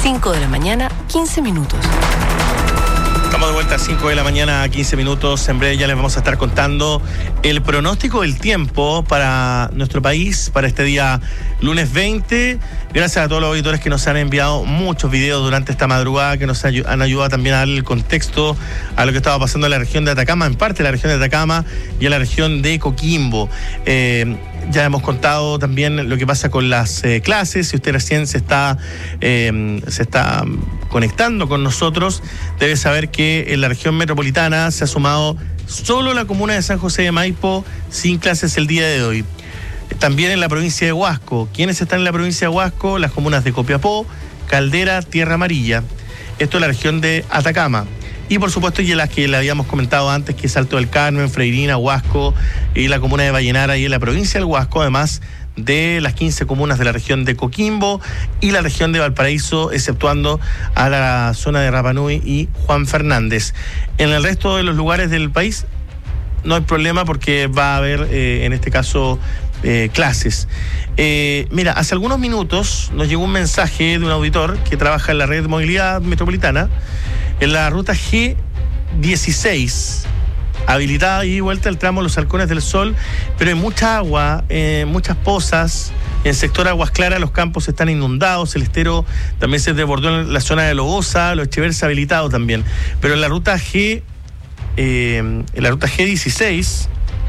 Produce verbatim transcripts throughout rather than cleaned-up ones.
cinco de la mañana, quince minutos. Estamos de vuelta a cinco de la mañana, quince minutos. En breve ya les vamos a estar contando el pronóstico del tiempo para nuestro país para este día lunes veinte. Gracias a todos los auditores que nos han enviado muchos videos durante esta madrugada, que nos han ayudado también a darle el contexto a lo que estaba pasando en la región de Atacama, en parte de la región de Atacama y en la región de Coquimbo. Eh, Ya hemos contado también lo que pasa con las eh, clases. Si usted recién se está, eh, se está conectando con nosotros, debe saber que en la región metropolitana se ha sumado solo la comuna de San José de Maipo sin clases el día de hoy. También en la provincia de Huasco. ¿Quiénes están en la provincia de Huasco? Las comunas de Copiapó, Caldera, Tierra Amarilla. Esto es la región de Atacama. Y por supuesto, y en las que le habíamos comentado antes, que es Alto del Carmen, Freirina, Huasco y la comuna de Vallenara y en la provincia del Huasco, además de las quince comunas de la región de Coquimbo y la región de Valparaíso, exceptuando a la zona de Rapa Nui y Juan Fernández. En el resto de los lugares del país no hay problema porque va a haber, eh, en este caso, eh, clases. Eh, mira, hace algunos minutos nos llegó un mensaje de un auditor que trabaja en la red de movilidad metropolitana, en la ruta G dieciséis, habilitada y vuelta el tramo Los Halcones del Sol, pero hay mucha agua, eh, muchas pozas. En el sector Aguas Claras los campos están inundados, el estero también se desbordó en la zona de Lobosa, Los Echeverri se ha habilitado también. Pero en la ruta G, eh, en la ruta G dieciséis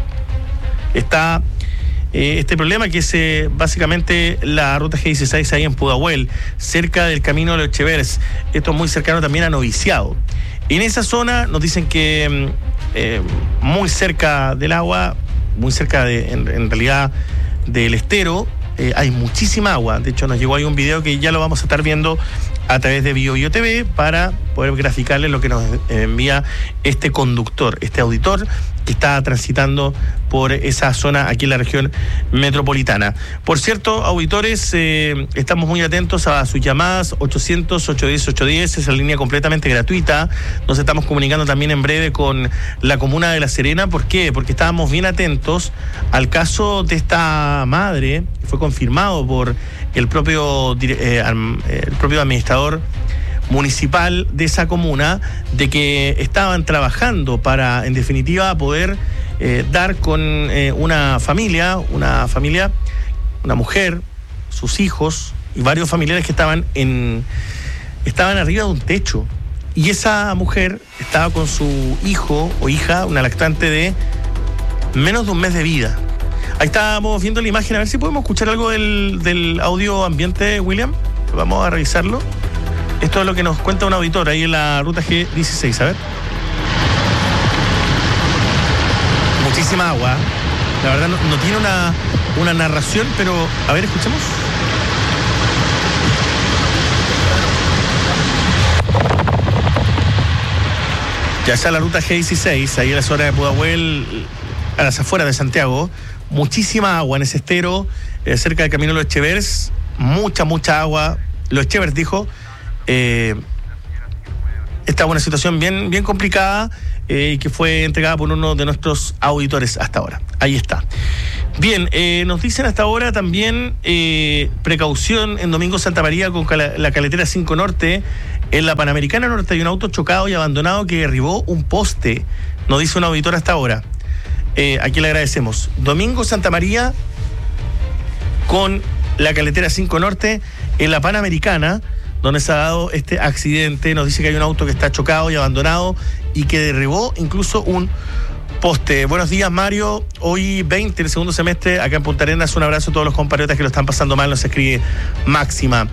está eh, este problema, que es eh, básicamente la ruta G dieciséis ahí en Pudahuel, cerca del camino de Los Echeverri. Esto es muy cercano también a Noviciado. En esa zona nos dicen que eh, muy cerca del agua, muy cerca de, en, en realidad del estero, eh, hay muchísima agua. De hecho, nos llegó ahí un video que ya lo vamos a estar viendo a través de Bio Bio T V para poder graficarles lo que nos envía este conductor, este auditor que está transitando por esa zona aquí en la región metropolitana. Por cierto, auditores, eh, estamos muy atentos a sus llamadas. Ochocientos, ochocientos diez, ochocientos diez es la línea completamente gratuita. Nos estamos comunicando también en breve con la comuna de La Serena. ¿Por qué? Porque estábamos bien atentos al caso de esta madre, que fue confirmado por el propio, eh, el propio administrador municipal de esa comuna, de que estaban trabajando para, en definitiva, poder eh, dar con eh, una familia, una familia, una mujer, sus hijos y varios familiares que estaban en estaban arriba de un techo. Y esa mujer estaba con su hijo o hija, una lactante de menos de un mes de vida. Ahí estábamos viendo la imagen, a ver si podemos escuchar algo del, del audio ambiente, William. Vamos a revisarlo. Esto es lo que nos cuenta un auditor ahí en la ruta G dieciséis, a ver. Muchísima agua. La verdad no, no tiene una, una narración, pero a ver, escuchemos. Ya está la ruta G dieciséis, ahí en la zona de Pudahuel, a las afueras de Santiago. Muchísima agua en ese estero, eh, cerca del camino de Los Echeverri. Mucha, mucha agua. Los Echeverri dijo... Eh, esta es una situación bien, bien complicada eh, y que fue entregada por uno de nuestros auditores hasta ahora. Ahí está. Bien, eh, nos dicen hasta ahora también eh, precaución en Domingo Santa María con cala, la carretera cinco Norte. En la Panamericana Norte hay un auto chocado y abandonado que derribó un poste. Nos dice un auditor hasta ahora. Eh, aquí le agradecemos. Domingo Santa María con la carretera cinco Norte en la Panamericana, donde se ha dado este accidente. Nos dice que hay un auto que está chocado y abandonado y que derribó incluso un poste. Buenos días, Mario. Hoy veinte del segundo semestre acá en Punta Arenas. Un abrazo a todos los compatriotas que lo están pasando mal. Nos escribe Máxima.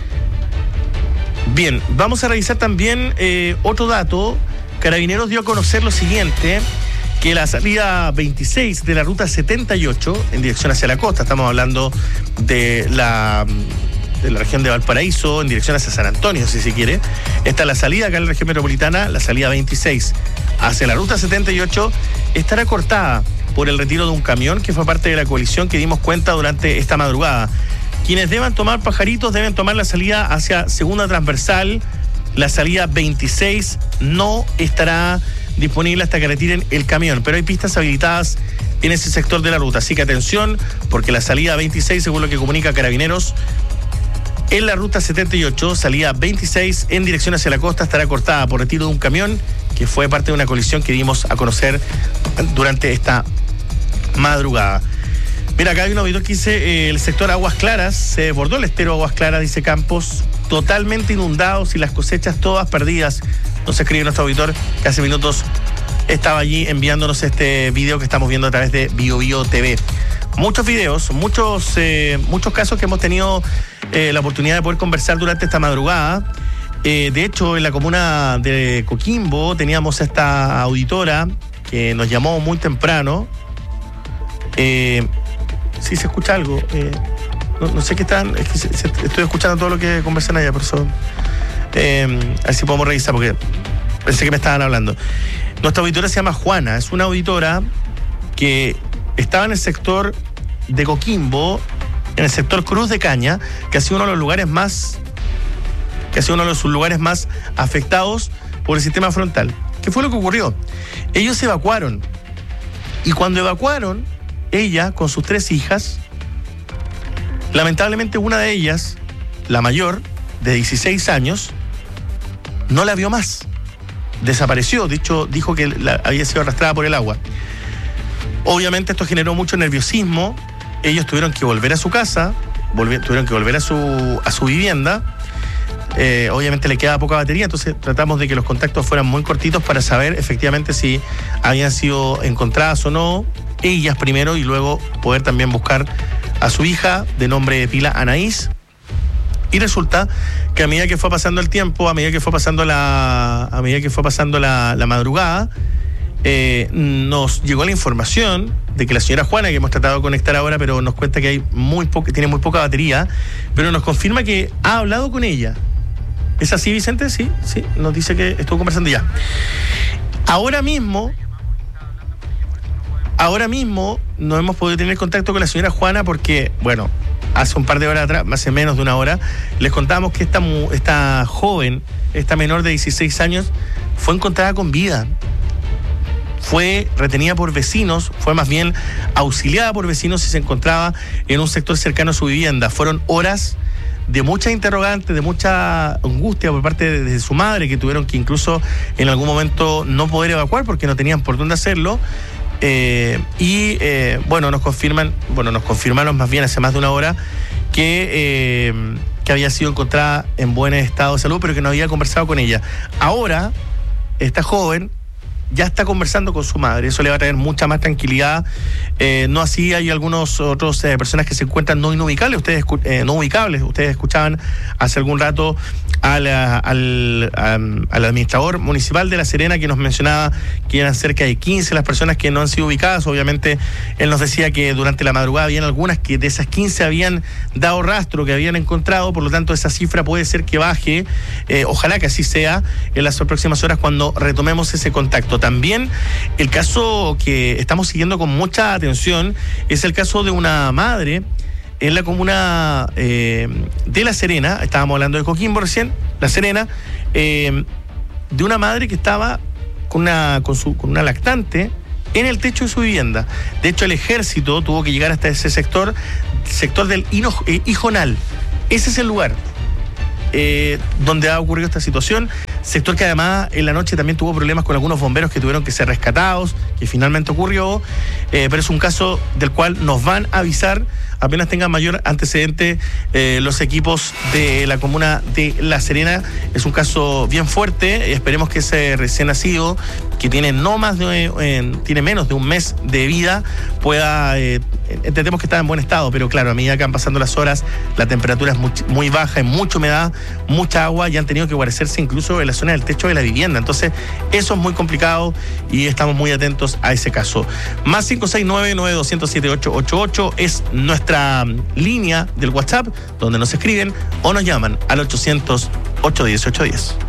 Bien, vamos a revisar también eh, otro dato. Carabineros dio a conocer lo siguiente, que la salida veintiséis de la ruta setenta y ocho en dirección hacia la costa, estamos hablando de la... de la región de Valparaíso, en dirección hacia San Antonio, si se quiere. Esta es la salida acá en la región metropolitana, la salida veintiséis hacia la ruta setenta y ocho, estará cortada por el retiro de un camión que fue parte de la colisión que dimos cuenta durante esta madrugada. Quienes deban tomar Pajaritos deben tomar la salida hacia segunda transversal. La salida veintiséis no estará disponible hasta que retiren el camión, pero hay pistas habilitadas en ese sector de la ruta, así que atención, porque la salida veintiséis, según lo que comunica Carabineros, En la ruta setenta y ocho, salida veintiséis en dirección hacia la costa, estará cortada por retiro de un camión que fue parte de una colisión que dimos a conocer durante esta madrugada. Mira, acá hay un auditor que dice, eh, el sector Aguas Claras, se desbordó el estero Aguas Claras, dice Campos, totalmente inundados y las cosechas todas perdidas. Nos escribe nuestro auditor que hace minutos estaba allí enviándonos este video que estamos viendo a través de Bio Bio T V. Muchos videos, muchos, eh, muchos casos que hemos tenido eh, la oportunidad de poder conversar durante esta madrugada. Eh, de hecho, en la comuna de Coquimbo teníamos esta auditora que nos llamó muy temprano. Eh, sí, se escucha algo. Eh, no, no sé qué están. Es que se, se, estoy escuchando todo lo que conversan allá, por eso. Eh, a ver si podemos revisar, porque pensé que me estaban hablando. Nuestra auditora se llama Juana, es una auditora que estaba en el sector de Coquimbo, en el sector Cruz de Caña, que ha sido uno de los lugares más, que ha sido uno de los lugares más afectados por el sistema frontal. ¿Qué fue lo que ocurrió? Ellos se evacuaron, y cuando evacuaron, ella con sus tres hijas, lamentablemente una de ellas, la mayor, de dieciséis años, no la vio más. Desapareció, dicho, dijo que la, había sido arrastrada por el agua. Obviamente esto generó mucho nerviosismo. Ellos tuvieron que volver a su casa, volvi- tuvieron que volver a su, a su vivienda. Eh, obviamente le queda poca batería, entonces tratamos de que los contactos fueran muy cortitos para saber efectivamente si habían sido encontradas o no, ellas primero, y luego poder también buscar a su hija de nombre Pila Anaís. Y resulta que a medida que fue pasando el tiempo, a medida que fue pasando la, a medida que fue pasando la, la madrugada, eh, nos llegó la información de que la señora Juana, que hemos tratado de conectar ahora, pero nos cuenta que hay muy poca, tiene muy poca batería, pero nos confirma que ha hablado con ella. ¿Es así, Vicente? Sí, sí, nos dice que estuvo conversando ya. Ahora mismo, ahora mismo no hemos podido tener contacto con la señora Juana porque, bueno, hace un par de horas atrás, hace menos de una hora, les contamos que esta, esta joven, esta menor de dieciséis años, fue encontrada con vida. Fue retenida por vecinos, fue más bien auxiliada por vecinos y se encontraba en un sector cercano a su vivienda. Fueron horas de muchas interrogantes, de mucha angustia por parte de, de su madre, que tuvieron que incluso en algún momento no poder evacuar porque no tenían por dónde hacerlo. Eh, y eh, bueno, nos confirman, bueno, nos confirmaron más bien hace más de una hora que, eh, que había sido encontrada en buen estado de salud, pero que no había conversado con ella. Ahora, esta joven ya está conversando con su madre, eso le va a traer mucha más tranquilidad. Eh, no así hay algunos otros eh, personas que se encuentran no inubicables, ustedes eh, no ubicables, ustedes escuchaban hace algún rato al, al, al, al administrador municipal de La Serena, que nos mencionaba que eran cerca de quince las personas que no han sido ubicadas. Obviamente él nos decía que durante la madrugada habían algunas que de esas quince habían dado rastro, que habían encontrado, por lo tanto esa cifra puede ser que baje, eh, ojalá que así sea en las próximas horas cuando retomemos ese contacto. También el caso que estamos siguiendo con mucha atención es el caso de una madre en la comuna eh, de La Serena. Estábamos hablando de Coquimbo recién, La Serena, eh, de una madre que estaba con una, con, su, con una lactante en el techo de su vivienda. De hecho, el ejército tuvo que llegar hasta ese sector, sector del Hino, eh, Ijonal. Ese es el lugar eh, donde ha ocurrido esta situación. Sector que además en la noche también tuvo problemas con algunos bomberos que tuvieron que ser rescatados, que finalmente ocurrió, eh, pero es un caso del cual nos van a avisar apenas tengan mayor antecedente eh, los equipos de la comuna de La Serena. Es un caso bien fuerte, esperemos que ese recién nacido, que tiene no más de eh, tiene menos de un mes de vida, pueda, eh, entendemos que está en buen estado, pero claro, a medida que van pasando las horas, la temperatura es muy, muy baja, hay mucha humedad, mucha agua, y han tenido que guarecerse incluso en la zona del techo de la vivienda. Entonces, eso es muy complicado y estamos muy atentos a ese caso. Más cinco seis nueve, nueve dos cero siete, ocho ocho ocho es nuestra línea del WhatsApp, donde nos escriben o nos llaman al ochocientos, ocho diez, ocho diez.